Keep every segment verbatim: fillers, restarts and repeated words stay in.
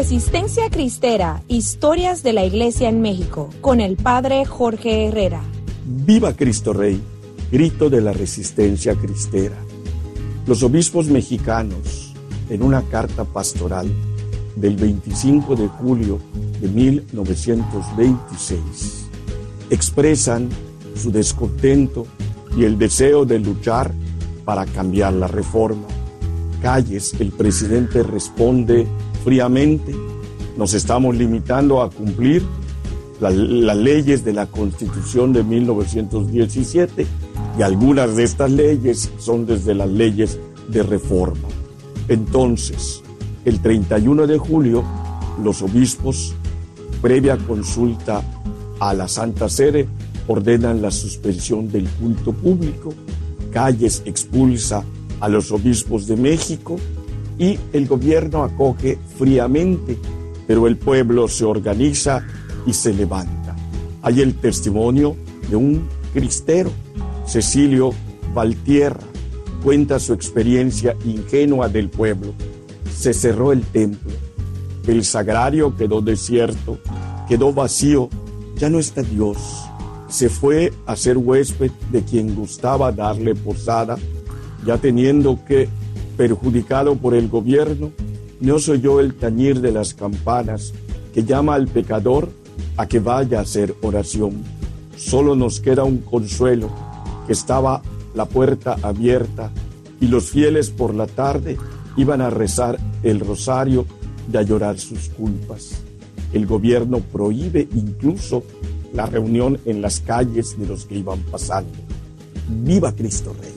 Resistencia Cristera, historias de la Iglesia en México, con el Padre Jorge Herrera. ¡Viva Cristo Rey! Grito de la Resistencia Cristera. Los obispos mexicanos, en una carta pastoral del veinticinco de julio de mil novecientos veintiséis, expresan su descontento y el deseo de luchar para cambiar la reforma. Calles, el presidente responde fríamente: nos estamos limitando a cumplir la, las leyes de la Constitución de mil novecientos diecisiete y algunas de estas leyes son desde las leyes de reforma. Entonces, el treinta y uno de julio, los obispos, previa consulta a la Santa Sede, ordenan la suspensión del culto público. Calles expulsa a los obispos de México y el gobierno acoge fríamente, pero el pueblo se organiza y se levanta. Hay el testimonio de un cristero, Cecilio Valtierra, cuenta su experiencia ingenua del pueblo. Se cerró el templo, el sagrario quedó desierto, quedó vacío, ya no está Dios. Se fue a ser huésped de quien gustaba darle posada, ya teniendo que, perjudicado por el gobierno, no se oyó el tañir de las campanas que llama al pecador a que vaya a hacer oración. Solo nos queda un consuelo, que estaba la puerta abierta y los fieles por la tarde iban a rezar el rosario y a llorar sus culpas. El gobierno prohíbe incluso la reunión en las calles de los que iban pasando. ¡Viva Cristo Rey!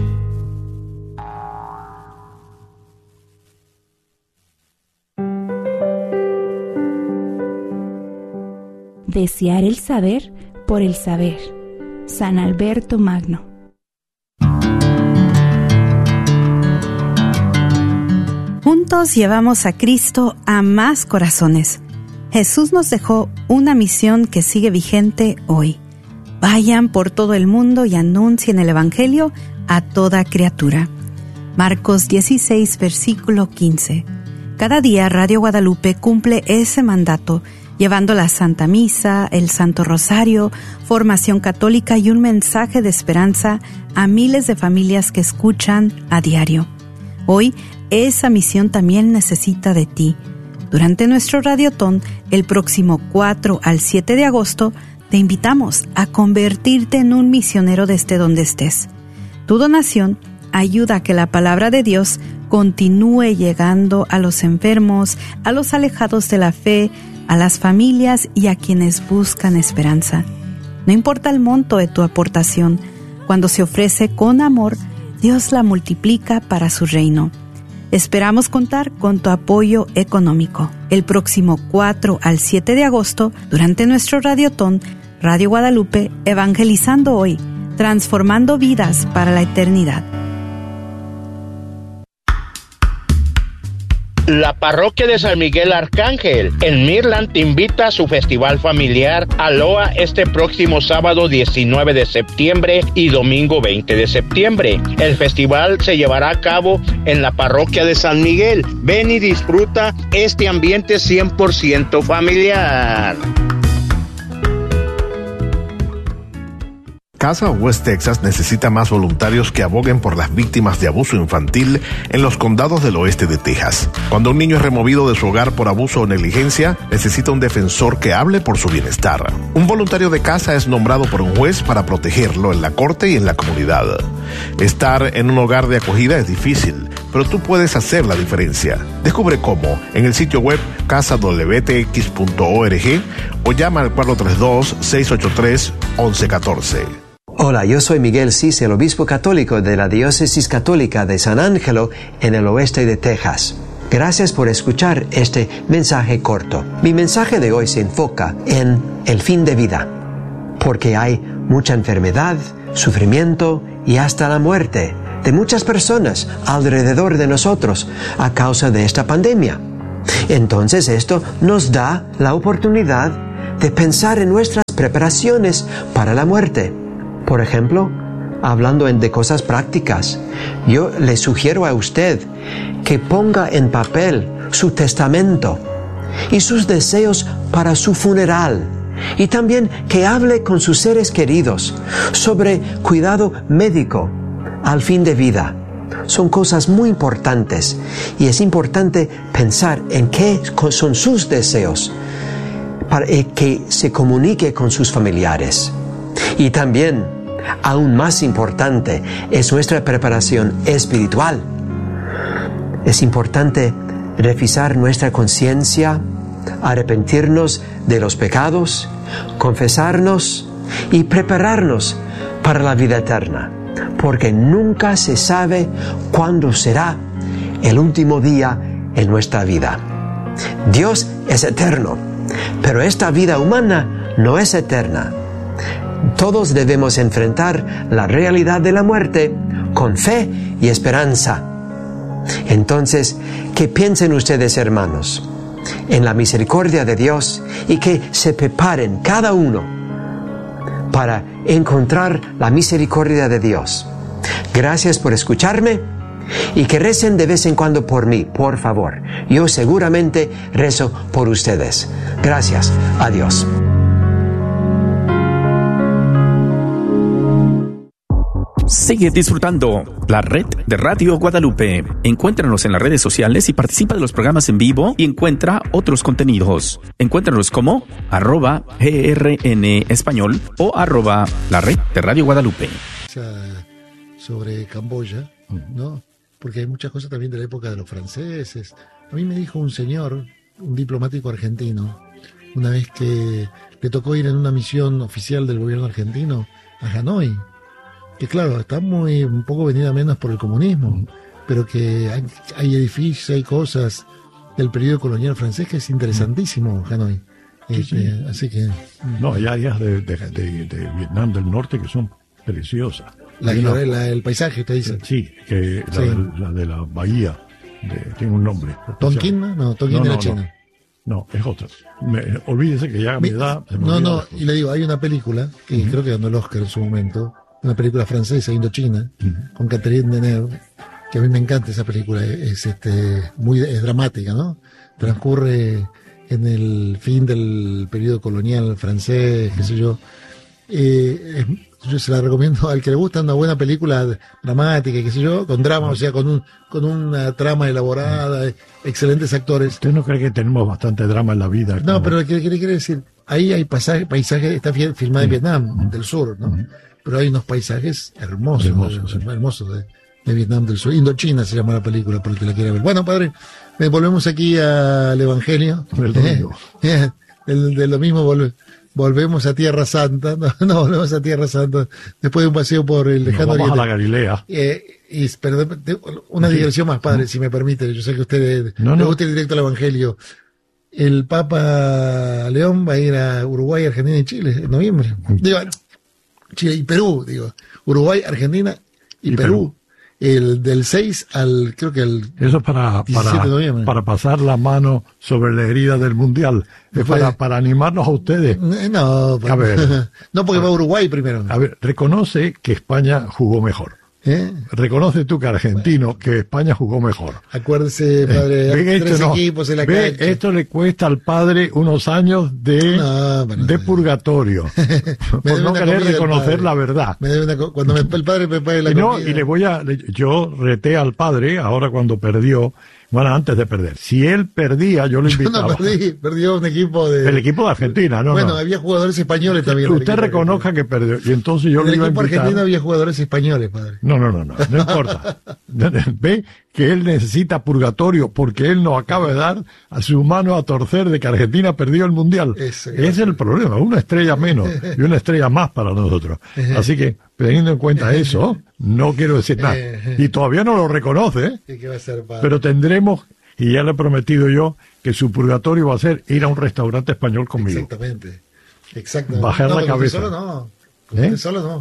Desear el saber por el saber. San Alberto Magno. Juntos llevamos a Cristo a más corazones. Jesús nos dejó una misión que sigue vigente hoy. Vayan por todo el mundo y anuncien el Evangelio a toda criatura. Marcos dieciséis, versículo quince. Cada día Radio Guadalupe cumple ese mandato, llevando la Santa Misa, el Santo Rosario, formación católica y un mensaje de esperanza a miles de familias que escuchan a diario. Hoy, esa misión también necesita de ti. Durante nuestro Radiotón, el próximo cuatro al siete de agosto, te invitamos a convertirte en un misionero desde donde estés. Tu donación ayuda a que la palabra de Dios continúe llegando a los enfermos, a los alejados de la fe, a las familias y a quienes buscan esperanza. No importa el monto de tu aportación, cuando se ofrece con amor, Dios la multiplica para su reino. Esperamos contar con tu apoyo económico. El próximo cuatro al siete de agosto, durante nuestro Radiotón, Radio Guadalupe, evangelizando hoy, transformando vidas para la eternidad. La parroquia de San Miguel Arcángel en Midland te invita a su festival familiar Aloha este próximo sábado diecinueve de septiembre y domingo veinte de septiembre. El festival se llevará a cabo en la parroquia de San Miguel. Ven y disfruta este ambiente cien por ciento familiar. Casa West Texas necesita más voluntarios que aboguen por las víctimas de abuso infantil en los condados del oeste de Texas. Cuando un niño es removido de su hogar por abuso o negligencia, necesita un defensor que hable por su bienestar. Un voluntario de casa es nombrado por un juez para protegerlo en la corte y en la comunidad. Estar en un hogar de acogida es difícil, pero tú puedes hacer la diferencia. Descubre cómo en el sitio web casa w t x punto org o llama al cuatro tres dos, seis ocho tres, once uno cuatro. Hola, yo soy Miguel Cis, el obispo católico de la Diócesis Católica de San Ángelo en el oeste de Texas. Gracias por escuchar este mensaje corto. Mi mensaje de hoy se enfoca en el fin de vida, porque hay mucha enfermedad, sufrimiento y hasta la muerte de muchas personas alrededor de nosotros a causa de esta pandemia. Entonces esto nos da la oportunidad de pensar en nuestras preparaciones para la muerte. Por ejemplo, hablando de cosas prácticas, yo le sugiero a usted que ponga en papel su testamento y sus deseos para su funeral. Y también que hable con sus seres queridos sobre cuidado médico al fin de vida. Son cosas muy importantes y es importante pensar en qué son sus deseos para que se comunique con sus familiares. Y también, aún más importante, es nuestra preparación espiritual. Es importante revisar nuestra conciencia, arrepentirnos de los pecados, confesarnos y prepararnos para la vida eterna, porque nunca se sabe cuándo será el último día en nuestra vida. Dios es eterno, pero esta vida humana no es eterna. Todos debemos enfrentar la realidad de la muerte con fe y esperanza. Entonces, ¿qué piensen ustedes, hermanos, en la misericordia de Dios y que se preparen cada uno para encontrar la misericordia de Dios? Gracias por escucharme y que recen de vez en cuando por mí, por favor. Yo seguramente rezo por ustedes. Gracias. Adiós. Sigue disfrutando la red de Radio Guadalupe. Encuéntranos en las redes sociales y participa de los programas en vivo y encuentra otros contenidos. Encuéntranos como arroba grn español o arroba la red de Radio Guadalupe. Sobre Camboya, ¿no? Porque hay muchas cosas también de la época de los franceses. A mí me dijo un señor, un diplomático argentino, una vez que le tocó ir en una misión oficial del gobierno argentino a Hanoi, que claro, está muy un poco venida menos por el comunismo, pero que hay, hay edificios, hay cosas del periodo colonial francés que es interesantísimo, Hanoi. Sí, este, sí. Así que... No, hay áreas de, de, de, de Vietnam del Norte que son preciosas. La, una, la, el paisaje, usted dice. Sí, que la, sí. De, la de la bahía, de, tiene un nombre. ¿Tonkin? No, Tonkin no, de la no, China. No, no, es otra. Me, olvídese que ya a mi edad... Se me no, no, y le digo, hay una película que uh-huh. creo que ganó el Oscar en su momento, una película francesa, Indochina, uh-huh. con Catherine Deneuve, que a mí me encanta esa película, es, este, muy es dramática, ¿no? Transcurre en el fin del periodo colonial francés, qué sé yo. Eh, es, yo se la recomiendo al que le gusta una buena película dramática, qué sé yo, con drama, o sea, con un con una trama elaborada, excelentes actores. ¿Usted no cree que tenemos bastante drama en la vida? No, como... pero ¿qué, qué quiere decir? Ahí hay pasajes, paisajes, está filmada en Vietnam del Sur, ¿no? Uh-huh. Pero hay unos paisajes hermosos, hermosos, de, sí. hermosos de, de Vietnam del Sur. Indochina se llama la película, por el que la quiera ver. Bueno, padre, eh, volvemos aquí al Evangelio. Del domingo. Eh, el, de lo mismo volvemos. Volvemos a Tierra Santa, no, no volvemos a Tierra Santa, después de un paseo por el lejano Oriente. Vamos a la Galilea. Eh, y, perdón, una sí. digresión más, padre, si me permite, yo sé que a usted no, le no. gusta ir directo al Evangelio. El Papa León va a ir a Uruguay, Argentina y Chile en noviembre. Digo, Chile y Perú, digo, Uruguay, Argentina y, y Perú. Perú. El del seis al, creo que el Eso para, para, para pasar la mano sobre la herida del Mundial. Es para, para animarnos a ustedes. No, a ver, no porque va a Uruguay primero. A ver, reconoce que España jugó mejor. ¿Eh? Reconoce tú que argentino, bueno, que España jugó mejor. Acuérdese, padre, eh, tres no, equipos en la ve, cancha. Esto le cuesta al padre unos años de, no, bueno, de purgatorio. por no querer reconocer la verdad. Me debe una, cuando me, el padre me pague la y no, comida. Y le voy a, le, yo reté al padre, ahora cuando perdió, bueno, antes de perder. Si él perdía, yo lo invitaba. Yo no perdí, perdió un equipo de... El equipo de Argentina, ¿no? Bueno, no. había jugadores españoles también. Usted reconozca que perdió, y entonces yo en lo iba a En invitar. el equipo argentino había jugadores españoles, padre. No, no, no, no, no importa. Ve que él necesita purgatorio porque él nos acaba de dar a su mano a torcer de que Argentina perdió el Mundial. Ese es el problema, una estrella menos y una estrella más para nosotros. Así que, teniendo en cuenta eso, no quiero decir nada. Y todavía no lo reconoce, ¿eh? ¿Qué va a ser, padre? Pero tendremos... Y ya le he prometido yo que su purgatorio va a ser ir a un restaurante español conmigo. Exactamente. Exactamente. Bajar no, la cabeza. Solo no. ¿Eh? Solo no.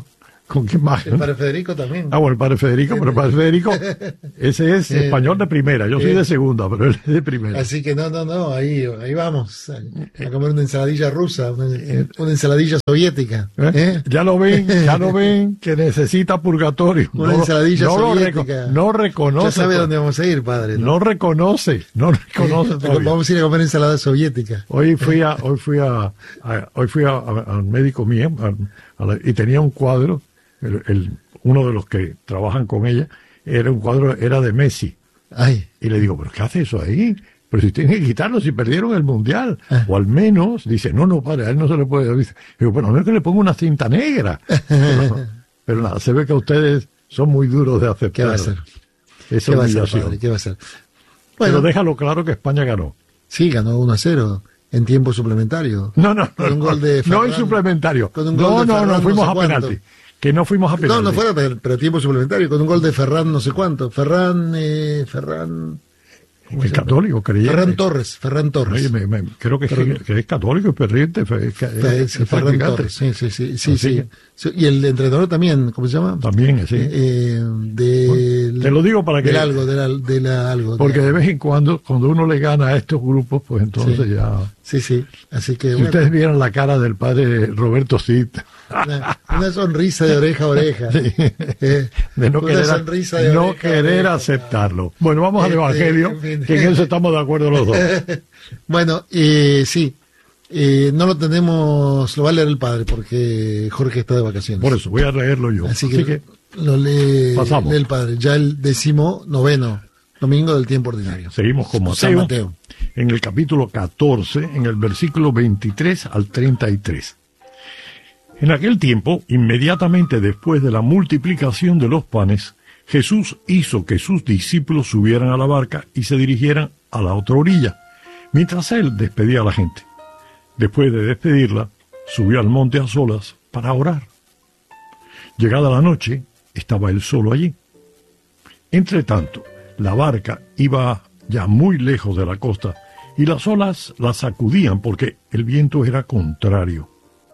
¿Con quién más? El padre Federico también. Ah, bueno, el padre Federico, pero el padre Federico, ese es Eh, español de primera, yo soy eh, de segunda, pero él es de primera. Así que no, no, no, ahí, ahí vamos, a, a comer una ensaladilla rusa, una, una ensaladilla soviética. ¿Eh? ¿eh? Ya lo ven, ya lo ven, que necesita purgatorio. Una No, ensaladilla no lo soviética. reco- no reconoce. Ya sabe pues. dónde vamos a ir, padre. No reconoce, no reconoce todavía. Vamos a ir a comer ensalada soviética. Hoy fui a, hoy fui a, a- hoy fui a- a- al médico mío a- a la- y tenía un cuadro, el, el- uno de los que trabajan con ella, era un cuadro, era de Messi. Ay. Y le digo, ¿pero qué hace eso ahí? Pero si tienen que quitarlo, si perdieron el mundial. Ah. O al menos, dice, no, no, padre, a él no se le puede. Dice, digo, bueno, a menos que le ponga una cinta negra. Pero, pero nada, se ve que ustedes son muy duros de aceptar. ¿Qué va a hacer? Esa ¿Qué va a hacer, humillación. padre? ¿Qué va a hacer? Pero déjalo claro que España ganó. Sí, ganó uno a cero en tiempo suplementario. No, no, Con no, un gol de no Ferran. en suplementario. Con un gol No, de no, Ferran, no, no fuimos sé a cuánto. penalti. Que no fuimos a penalti. No, no fuera, pero, pero tiempo suplementario, con un gol de Ferran no sé cuánto. Ferran, eh, Ferran... Es católico, creyente. Ferran Torres, Ferran Torres. Oye, me- me- creo que, Ferran- es, que es católico, es perriente, fe- es, Fe- es, sí, es Ferran practicante. Torres, sí, sí, sí, sí, Así sí. que- Sí, y el entrenador también, ¿cómo se llama? También, sí. Eh, eh, del- Te lo digo para que... del algo, del, al- de la algo. Porque de de vez en cuando, cuando uno le gana a estos grupos, pues entonces Sí. ya... Sí, sí, así que Si bueno, ustedes vieran la cara del padre Roberto Cid, una, una sonrisa de oreja a oreja. Sí. Eh, de no una querer, sonrisa de no oreja a querer oreja. aceptarlo. Bueno, vamos al Este, Evangelio, en fin. que en eso estamos de acuerdo los dos. Bueno, eh, sí, eh, no lo tenemos, lo va a leer el padre porque Jorge está de vacaciones. Por eso, voy a leerlo yo. Así Así que, que, lo lee, pasamos. lee el padre. Ya el décimo noveno domingo del tiempo ordinario. seguimos con San Mateo, Mateo. en el capítulo catorce, en el versículo veintitrés al treinta y tres. En aquel tiempo, inmediatamente después de la multiplicación de los panes, Jesús hizo que sus discípulos subieran a la barca y se dirigieran a la otra orilla, mientras él despedía a la gente. Después de despedirla, subió al monte a solas para orar. Llegada la noche, estaba él solo allí. Entre tanto, la barca iba ya muy lejos de la costa y las olas la sacudían porque el viento era contrario.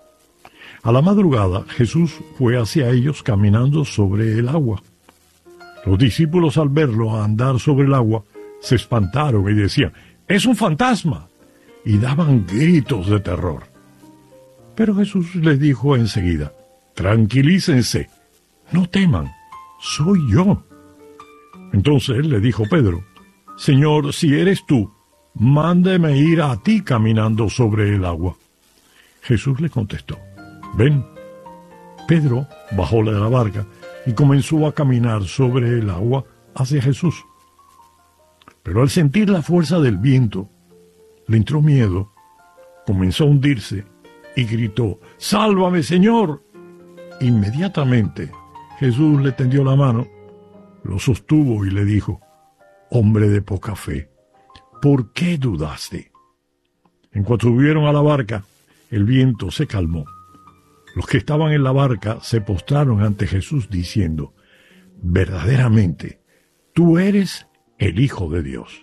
A la madrugada, Jesús fue hacia ellos caminando sobre el agua. Los discípulos, al verlo andar sobre el agua, se espantaron y decían, ¡es un fantasma! Y daban gritos de terror. Pero Jesús les dijo enseguida, tranquilícense, no teman, soy yo. Entonces le dijo Pedro, Señor, si eres tú, mándeme ir a ti caminando sobre el agua. Jesús le contestó, ven. Pedro bajó de la barca y comenzó a caminar sobre el agua hacia Jesús. Pero al sentir la fuerza del viento, le entró miedo, comenzó a hundirse y gritó, ¡sálvame, Señor! Inmediatamente Jesús le tendió la mano, lo sostuvo y le dijo, hombre de poca fe, ¿por qué dudaste? En cuanto subieron a la barca, el viento se calmó. Los que estaban en la barca se postraron ante Jesús diciendo, verdaderamente, tú eres el Hijo de Dios.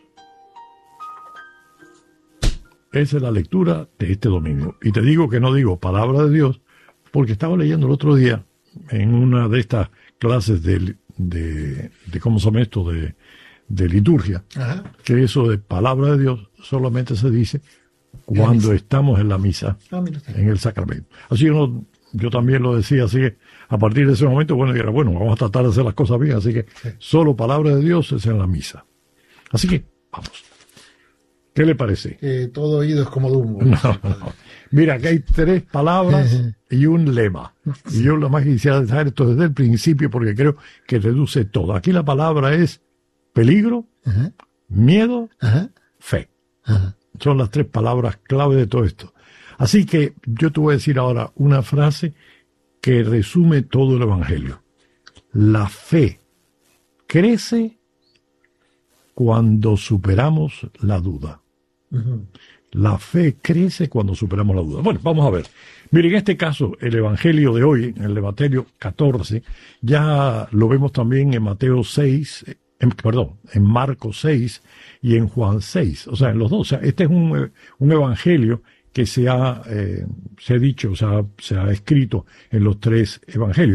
Esa es la lectura de este domingo. Y te digo que no digo palabra de Dios, porque estaba leyendo el otro día en una de estas clases de, de, de ¿cómo se llama esto? De, de liturgia, Ajá. que eso de palabra de Dios solamente se dice cuando estamos en la misa, Ah, mira usted. en el sacramento. Así uno, yo también lo decía, así que a partir de ese momento, bueno, era bueno, vamos a tratar de hacer las cosas bien, así que Sí. solo palabra de Dios es en la misa. Así que, vamos. ¿Qué le parece? Eh, todo oído es como Dumbo. No, no. Mira, aquí hay tres palabras y un lema. Y yo lo más quisiera dejar esto desde el principio porque creo que reduce todo. Aquí la palabra es peligro, Ajá, miedo, ajá, fe. ajá. Son las tres palabras clave de todo esto. Así que yo te voy a decir ahora una frase que resume todo el Evangelio. La fe crece cuando superamos la duda. Ujú. La fe crece cuando superamos la duda. Bueno, vamos a ver. Miren, en este caso, el Evangelio de hoy, en el Evangelio catorce, ya lo vemos también en Mateo seis, en, perdón, en Marcos seis y en Juan seis. O sea, en los dos. O sea, este es un, un Evangelio que se ha, eh, se ha dicho, o sea, se ha escrito en los tres Evangelios.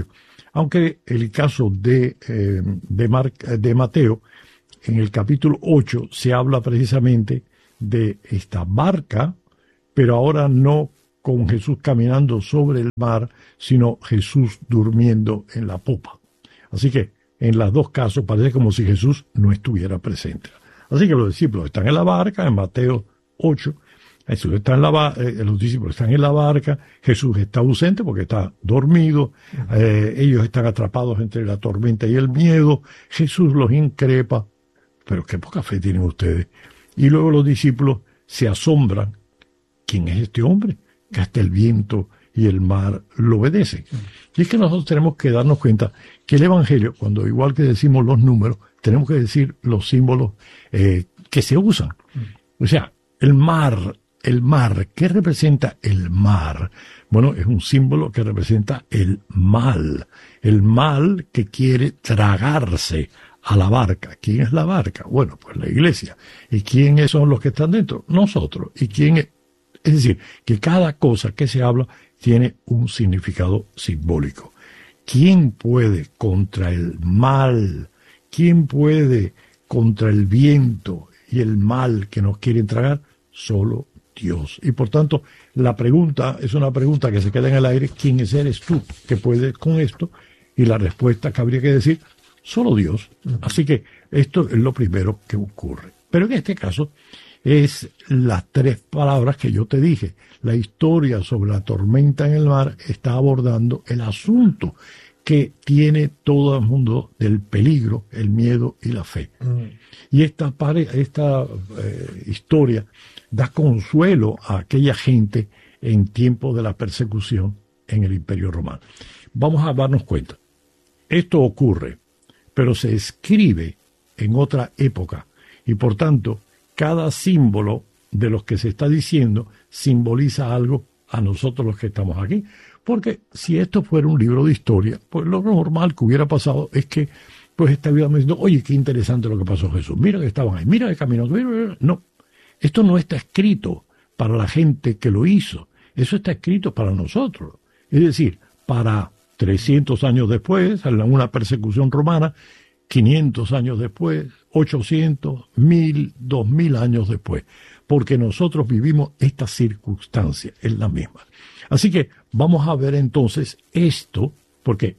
Aunque el caso de, eh, de, Mar, de Mateo, en el capítulo ocho, se habla precisamente de esta barca, pero ahora no con Jesús caminando sobre el mar, sino Jesús durmiendo en la popa. Así que en los dos casos parece como si Jesús no estuviera presente. Así que los discípulos están en la barca, en Mateo ocho, Jesús está en la ba- eh, los discípulos están en la barca, Jesús está ausente porque está dormido, eh, ellos están atrapados entre la tormenta y el miedo, Jesús los increpa, pero qué poca fe tienen ustedes. Y luego los discípulos se asombran, ¿quién es este hombre? Que hasta el viento y el mar lo obedecen. Y es que nosotros tenemos que darnos cuenta que el Evangelio, cuando igual que decimos los números, tenemos que decir los símbolos eh, que se usan. O sea, el mar, el mar, ¿qué representa el mar? Bueno, es un símbolo que representa el mal, el mal que quiere tragarse a la barca. ¿Quién es la barca? Bueno, pues la iglesia. ¿Y quiénes son los que están dentro? Nosotros. ¿Y quién es? Es decir, que cada cosa que se habla tiene un significado simbólico. ¿Quién puede contra el mal? ¿Quién puede contra el viento y el mal que nos quieren tragar? Solo Dios. Y por tanto, la pregunta es una pregunta que se queda en el aire. ¿Quién eres tú que puedes con esto? Y la respuesta que habría que decir, solo Dios. Así que esto es lo primero que ocurre. Pero en este caso es las tres palabras que yo te dije. La historia sobre la tormenta en el mar está abordando el asunto que tiene todo el mundo del peligro, el miedo y la fe. Mm. Y esta, pare, esta eh, historia da consuelo a aquella gente en tiempo de la persecución en el Imperio Romano. Vamos a darnos cuenta. Esto ocurre, pero se escribe en otra época y por tanto cada símbolo de los que se está diciendo simboliza algo a nosotros los que estamos aquí. Porque si esto fuera un libro de historia, pues lo normal que hubiera pasado es que pues estaríamos diciendo, oye, qué interesante lo que pasó a Jesús. Mira que estaban ahí, mira que caminó. No, esto no está escrito para la gente que lo hizo. Eso está escrito para nosotros. Es decir, para trescientos años después, en una persecución romana, quinientos años después, ochocientos, mil, dos mil años después, porque nosotros vivimos esta circunstancia, es la misma. Así que vamos a ver entonces esto, porque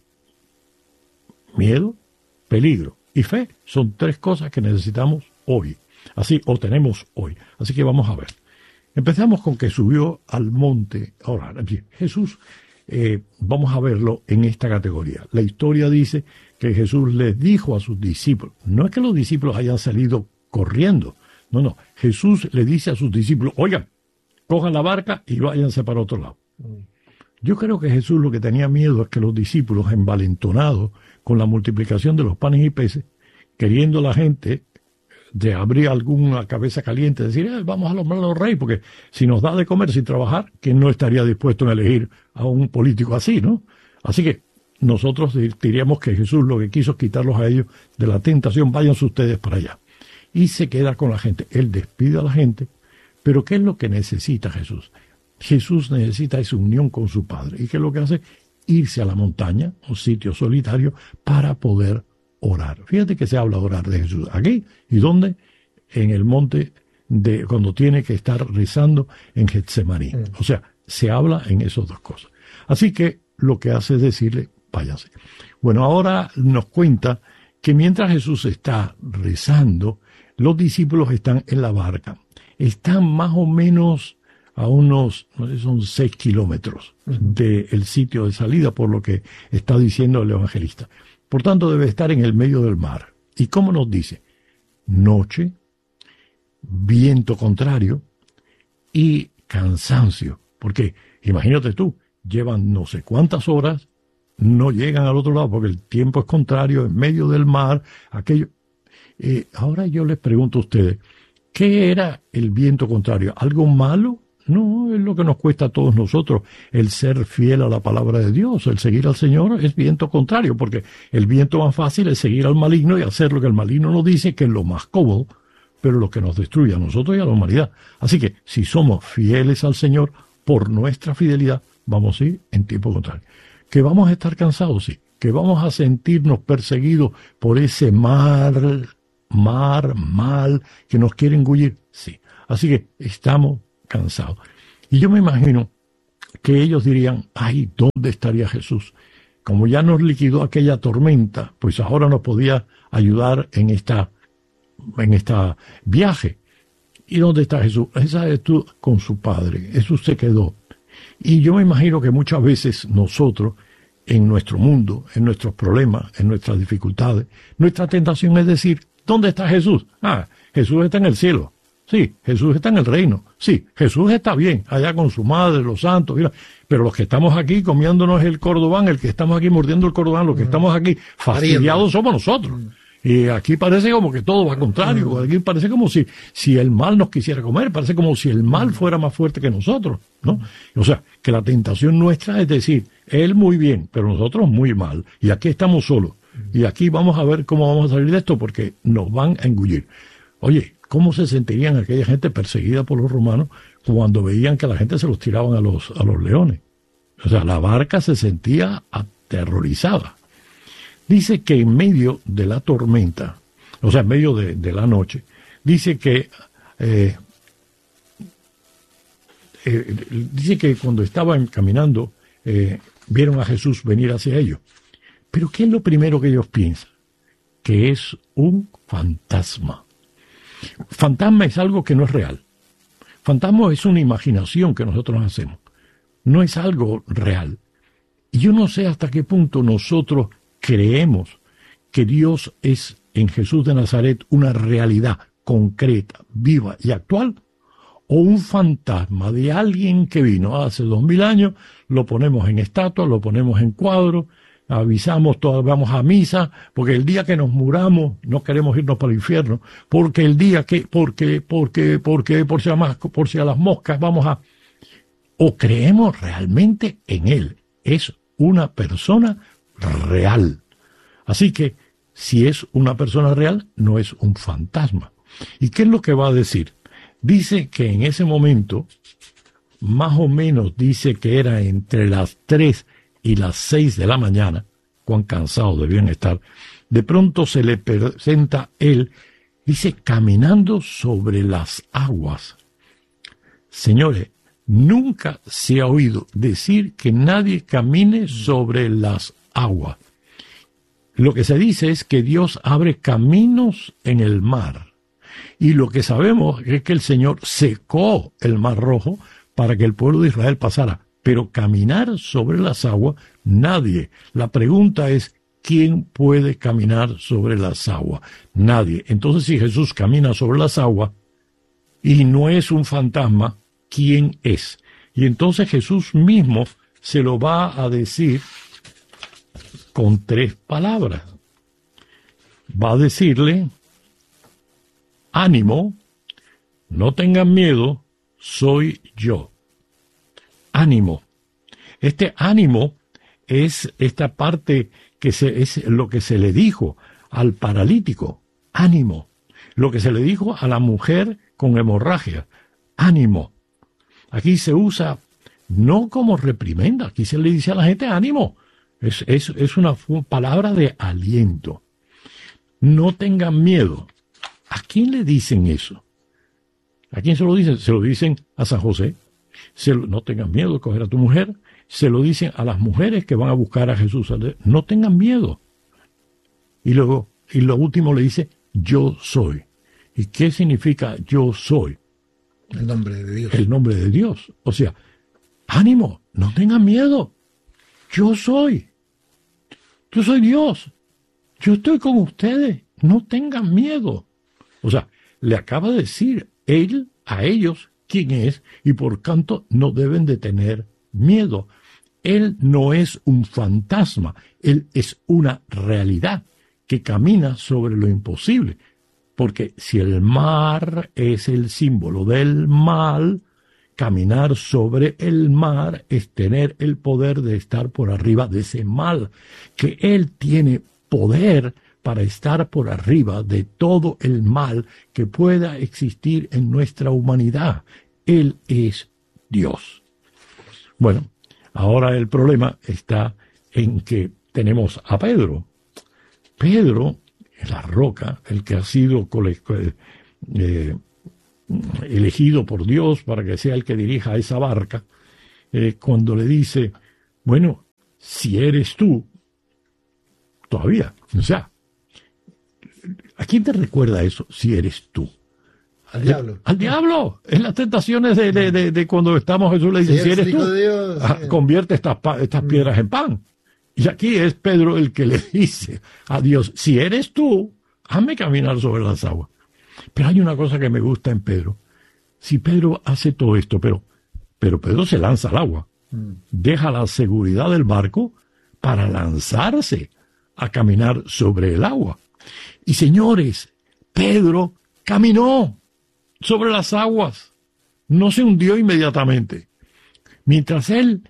miedo, peligro y fe son tres cosas que necesitamos hoy, así o tenemos hoy. Así que vamos a ver. Empezamos con que subió al monte. Ahora, Jesús, eh, vamos a verlo en esta categoría. La historia dice que Jesús les dijo a sus discípulos, no es que los discípulos hayan salido corriendo, no, no, Jesús le dice a sus discípulos, oigan, cojan la barca y váyanse para otro lado. Yo creo que Jesús lo que tenía miedo es que los discípulos, envalentonados con la multiplicación de los panes y peces, queriendo la gente de abrir alguna cabeza caliente, decir, eh, vamos a nombrar a los reyes, porque si nos da de comer sin trabajar, ¿quién no estaría dispuesto a elegir a un político así, no? Así que nosotros diríamos que Jesús lo que quiso es quitarlos a ellos de la tentación, váyanse ustedes para allá. Y se queda con la gente. Él despide a la gente, pero ¿qué es lo que necesita Jesús? Jesús necesita esa unión con su Padre. ¿Y qué es lo que hace? Irse a la montaña, un sitio solitario, para poder orar. Fíjate que se habla de orar de Jesús. ¿Aquí? ¿Y dónde? En el monte, de cuando tiene que estar rezando en Getsemaní. Mm. O sea, se habla en esas dos cosas. Así que lo que hace es decirle, váyanse. Bueno, ahora nos cuenta que mientras Jesús está rezando, los discípulos están en la barca. Están más o menos a unos, no sé, son seis kilómetros del sitio de salida, por lo que está diciendo el evangelista. Por tanto, debe estar en el medio del mar. ¿Y cómo nos dice? Noche, viento contrario y cansancio. Porque, imagínate tú, llevan no sé cuántas horas, no llegan al otro lado porque el tiempo es contrario, en medio del mar, aquello. Eh, ahora yo les pregunto a ustedes, ¿qué era el viento contrario? ¿Algo malo? No, es lo que nos cuesta a todos nosotros, el ser fiel a la palabra de Dios, el seguir al Señor es viento contrario, porque el viento más fácil es seguir al maligno y hacer lo que el maligno nos dice, que es lo más cómodo, pero lo que nos destruye a nosotros y a la humanidad. Así que, si somos fieles al Señor, por nuestra fidelidad, vamos a ir en tiempo contrario. ¿Que vamos a estar cansados? Sí. que vamos a sentirnos perseguidos por ese mar, mar, mal que nos quiere engullir. Sí. Así que estamos cansados. Y yo me imagino que ellos dirían, ay, ¿dónde estaría Jesús? Como ya nos liquidó aquella tormenta, pues ahora nos podía ayudar en esta, en esta viaje. ¿Y dónde está Jesús? Esa es tú con su Padre. Jesús se quedó. Y yo me imagino que muchas veces nosotros, en nuestro mundo, en nuestros problemas, en nuestras dificultades, nuestra tentación es decir, ¿dónde está Jesús? Ah, Jesús está en el cielo. Sí, Jesús está en el reino. Sí, Jesús está bien, allá con su madre, los santos. Mira. Pero los que estamos aquí comiéndonos el cordobán, el que estamos aquí mordiendo el cordobán, los que estamos aquí fastidiados somos nosotros. Y aquí parece como que todo va contrario. Aquí parece como si, si el mal nos quisiera comer. Parece como si el mal fuera más fuerte que nosotros, ¿no? O sea, que la tentación nuestra es decir, él muy bien, pero nosotros muy mal. Y aquí estamos solos. Y aquí vamos a ver cómo vamos a salir de esto porque nos van a engullir. Oye, ¿cómo se sentirían aquella gente perseguida por los romanos cuando veían que a la gente se los tiraban a los, a los leones? O sea, la barca se sentía aterrorizada. Dice que en medio de la tormenta, o sea, en medio de, de la noche, dice que eh, eh, dice que cuando estaban caminando eh, vieron a Jesús venir hacia ellos. Pero ¿qué es lo primero que ellos piensan? Que es un fantasma. Fantasma es algo que no es real. Fantasma es una imaginación que nosotros hacemos. No es algo real. Y yo no sé hasta qué punto nosotros creemos que Dios es en Jesús de Nazaret una realidad concreta, viva y actual, o un fantasma de alguien que vino hace dos mil años, lo ponemos en estatua, lo ponemos en cuadro, avisamos, todos vamos a misa, porque el día que nos muramos no queremos irnos para el infierno, porque el día que, porque, porque, porque, por si a, más, por si a las moscas vamos a... O creemos realmente en Él, es una persona real. Así que, si es una persona real, no es un fantasma. ¿Y qué es lo que va a decir? Dice que en ese momento, más o menos dice que era entre las tres y las seis de la mañana, cuán cansados debían estar, de pronto se le presenta él, dice, caminando sobre las aguas. Señores, nunca se ha oído decir que nadie camine sobre las aguas. Lo que se dice es que Dios abre caminos en el mar. Y lo que sabemos es que el Señor secó el Mar Rojo para que el pueblo de Israel pasara. Pero caminar sobre las aguas, nadie. La pregunta es, ¿quién puede caminar sobre las aguas? Nadie. Entonces, si Jesús camina sobre las aguas y no es un fantasma, ¿quién es? Y entonces Jesús mismo se lo va a decir con tres palabras. Va a decirle, ánimo, no tengan miedo, soy yo. Ánimo. Este ánimo es esta parte que se, es lo que se le dijo al paralítico. Ánimo. Lo que se le dijo a la mujer con hemorragia. Ánimo. Aquí se usa no como reprimenda. Aquí se le dice a la gente ánimo. Es, es, es una palabra de aliento. No tengan miedo. ¿A quién le dicen eso? ¿A quién se lo dicen? Se lo dicen a San José. Se lo, no tengan miedo de coger a tu mujer. Se lo dicen a las mujeres que van a buscar a Jesús. No tengan miedo. Y luego, y lo último le dice, yo soy. ¿Y qué significa yo soy? El nombre de Dios. El nombre de Dios. O sea, ánimo, no tengan miedo. Yo soy. Yo soy Dios. Yo estoy con ustedes. No tengan miedo. O sea, le acaba de decir él a ellos quién es y por tanto no deben de tener miedo. Él no es un fantasma, él es una realidad que camina sobre lo imposible. Porque si el mar es el símbolo del mal, caminar sobre el mar es tener el poder de estar por arriba de ese mal, que él tiene poder para estar por arriba de todo el mal que pueda existir en nuestra humanidad. Él es Dios. Bueno, ahora el problema está en que tenemos a Pedro. Pedro es la roca, el que ha sido eh, elegido por Dios para que sea el que dirija esa barca, eh, cuando le dice, bueno, si eres tú, todavía, o sea, ¿a quién te recuerda eso? Si eres tú. Al diablo. Al diablo. En las tentaciones de, de, de, de cuando estamos, Jesús le dice, si, si eres tú, Dios, ah, sí. convierte estas, estas piedras en pan. Y aquí es Pedro el que le dice a Dios, si eres tú, hazme caminar sobre las aguas. Pero hay una cosa que me gusta en Pedro. Si Pedro hace todo esto, pero, pero Pedro se lanza al agua, mm. deja la seguridad del barco para lanzarse a caminar sobre el agua. Y señores, Pedro caminó sobre las aguas, no se hundió inmediatamente. Mientras él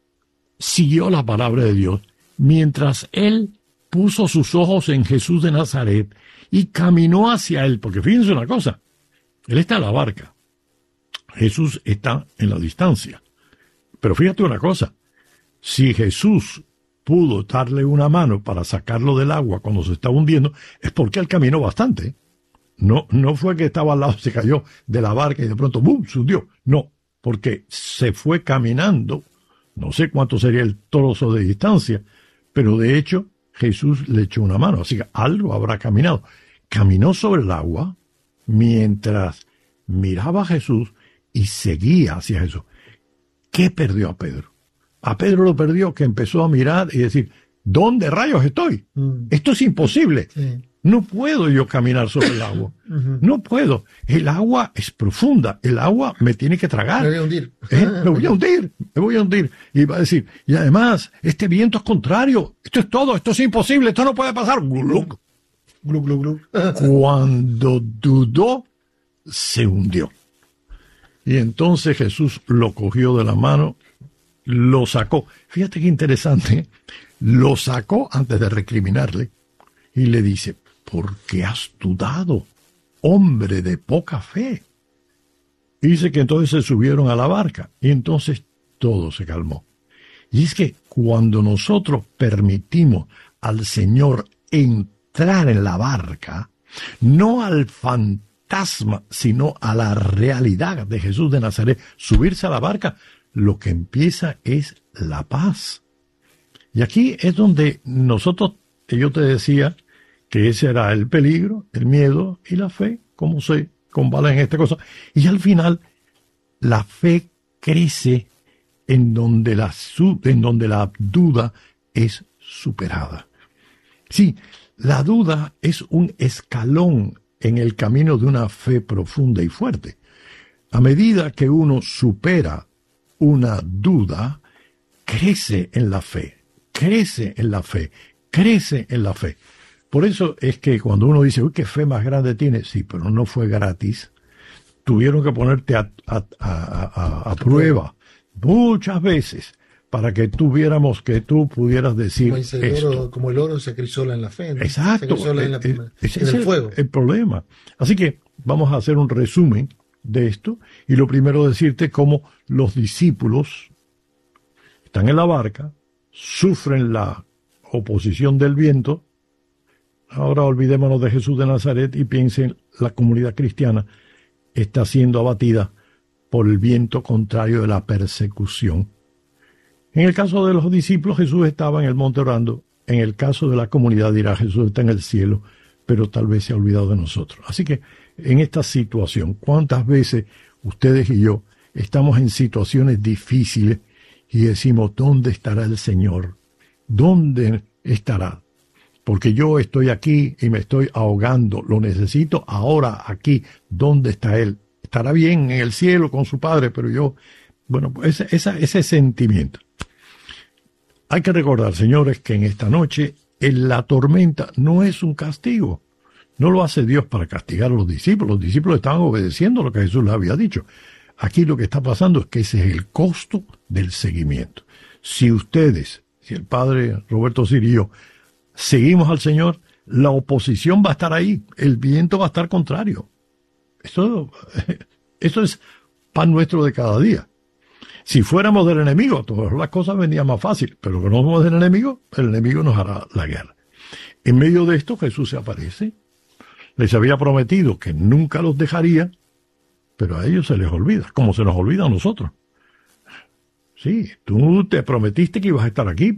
siguió la palabra de Dios, mientras él puso sus ojos en Jesús de Nazaret y caminó hacia él, porque fíjense una cosa, él está en la barca, Jesús está en la distancia. Pero fíjate una cosa, si Jesús pudo darle una mano para sacarlo del agua cuando se estaba hundiendo, es porque él caminó bastante. No, no fue que estaba al lado, se cayó de la barca y de pronto ¡bum!, se hundió. No, porque se fue caminando, no sé cuánto sería el trozo de distancia, pero de hecho Jesús le echó una mano, así que algo habrá caminado. Caminó sobre el agua mientras miraba a Jesús y seguía hacia Jesús. ¿Qué perdió a Pedro? A Pedro lo perdió que empezó a mirar y decir, ¿dónde rayos estoy? Mm. Esto es imposible. Sí. No puedo yo caminar sobre el agua. Uh-huh. No puedo. El agua es profunda. El agua me tiene que tragar. Me voy a hundir. ¿Eh? Me voy a hundir. Me voy a hundir. Y va a decir, y además, este viento es contrario. Esto es todo. Esto es imposible. Esto no puede pasar. Glug, glug, glug, glug. Cuando dudó, se hundió. Y entonces Jesús lo cogió de la mano, lo sacó. Fíjate qué interesante. Lo sacó antes de recriminarle y le dice, ¿por qué has dudado, hombre de poca fe? Y dice que entonces se subieron a la barca y entonces todo se calmó. Y es que cuando nosotros permitimos al Señor entrar en la barca, no al fantasma, sino a la realidad de Jesús de Nazaret, subirse a la barca, lo que empieza es la paz. Y aquí es donde nosotros, yo te decía, que ese era el peligro, el miedo y la fe, cómo se combalen en esta cosa. Y al final, la fe crece en donde la, en donde la duda es superada. Sí, la duda es un escalón en el camino de una fe profunda y fuerte. A medida que uno supera una duda, crece en la fe, crece en la fe, crece en la fe. Por eso es que cuando uno dice, uy, qué fe más grande tiene, sí, pero no fue gratis. Tuvieron que ponerte a, a, a, a, a prueba muchas veces para que tuviéramos, que tú pudieras decir como el esto. Oro, como el oro se acrisola en la fe, ¿no? Exacto. Se acrisola en, la, Ese en es el, el fuego. El problema. Así que vamos a hacer un resumen de esto. Y lo primero decirte cómo los discípulos están en la barca, sufren la oposición del viento. Ahora olvidémonos de Jesús de Nazaret y piensen, la comunidad cristiana está siendo abatida por el viento contrario de la persecución. En el caso de los discípulos, Jesús estaba en el monte orando. En el caso de la comunidad dirá, Jesús está en el cielo, pero tal vez se ha olvidado de nosotros. Así que en esta situación, ¿cuántas veces ustedes y yo estamos en situaciones difíciles y decimos, ¿dónde estará el Señor? ¿Dónde estará? Porque yo estoy aquí y me estoy ahogando, lo necesito ahora aquí. ¿Dónde está Él? Estará bien en el cielo con su Padre, pero yo, bueno, ese, esa, ese sentimiento. Hay que recordar, señores, que en esta noche en la tormenta no es un castigo. No lo hace Dios para castigar a los discípulos. Los discípulos estaban obedeciendo lo que Jesús les había dicho. Aquí lo que está pasando es que ese es el costo del seguimiento. Si ustedes, si el padre Roberto Siri y yo, seguimos al Señor, la oposición va a estar ahí, el viento va a estar contrario. Eso, eso es pan nuestro de cada día. Si fuéramos del enemigo, todas las cosas venían más fácil, pero que no somos del enemigo, el enemigo nos hará la guerra. En medio de esto Jesús se aparece. Les había prometido que nunca los dejaría, pero a ellos se les olvida, como se nos olvida a nosotros. Sí, tú te prometiste que ibas a estar aquí,